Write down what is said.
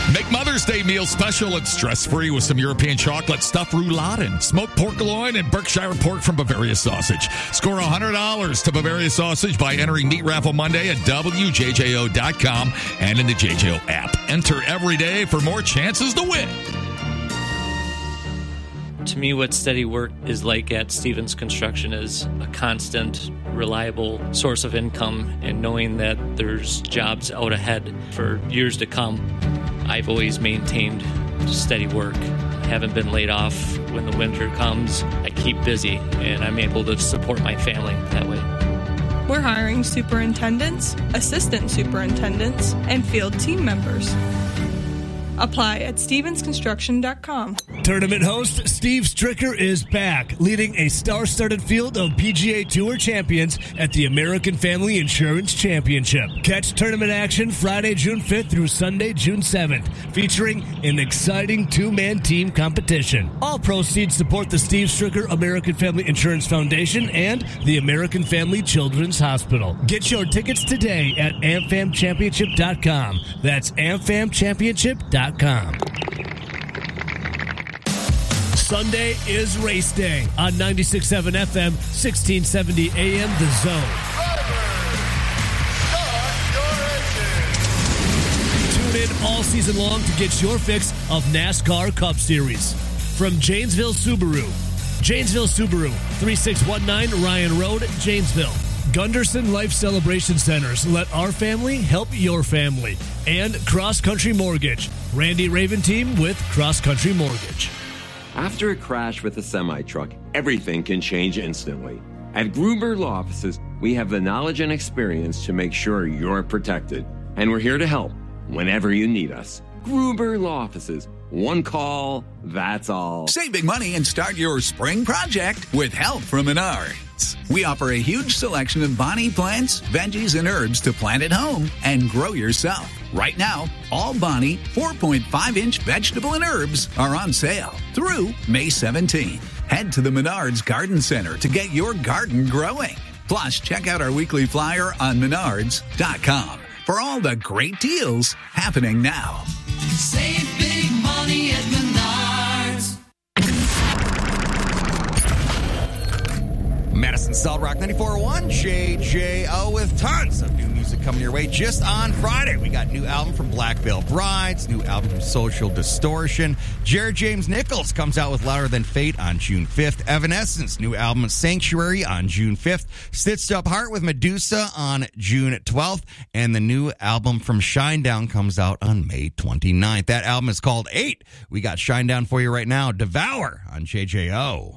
Make Mother's Day meals special and stress-free with some European chocolate stuffed rouladen, smoked pork loin, and Berkshire pork from Bavaria Sausage. Score $100 to Bavaria Sausage by entering Meat Raffle Monday at WJJO.com and in the JJO app. Enter every day for more chances to win. To me, what steady work is like at Stevens Construction is a constant, reliable source of income, and knowing that there's jobs out ahead for years to come. I've always maintained steady work. I haven't been laid off. When the winter comes, I keep busy, and I'm able to support my family that way. We're hiring superintendents, assistant superintendents, and field team members. Apply at stevensconstruction.com. Tournament host Steve Stricker is back, leading a star-studded field of PGA Tour champions at the American Family Insurance Championship. Catch tournament action Friday, June 5th through Sunday, June 7th, featuring an exciting two-man team competition. All proceeds support the Steve Stricker American Family Insurance Foundation and the American Family Children's Hospital. Get your tickets today at amfamchampionship.com. That's amfamchampionship.com. Sunday is race day on 96.7 FM, 1670 AM, The Zone. Tune in all season long to get your fix of NASCAR Cup Series. From Janesville Subaru, 3619 Ryan Road, Janesville. Gunderson Life Celebration Centers. Let our family help your family. And Cross Country Mortgage. Randy Raven team with Cross Country Mortgage. After a crash with a semi-truck, everything can change instantly. At Gruber Law Offices, we have the knowledge and experience to make sure you're protected. And we're here to help whenever you need us. Gruber Law Offices. One call, that's all. Save big money and start your spring project with help from Menards. We offer a huge selection of Bonnie plants, veggies, and herbs to plant at home and grow yourself. Right now, all Bonnie 4.5-inch vegetable and herbs are on sale through May 17th. Head to the Menards Garden Center to get your garden growing. Plus, check out our weekly flyer on menards.com for all the great deals happening now. Save big money at Menards. Madison Solid Rock 94.1 JJO with tons of new music coming your way. Just on Friday, we got new album from Black Veil Brides, new album from Social Distortion. Jared James Nichols comes out with Louder Than Fate on June 5th. Evanescence, new album Sanctuary on June 5th. Stitched Up Heart with Medusa on June 12th. And the new album from Shinedown comes out on May 29th. That album is called 8. We got Shinedown for you right now. Devour on JJO.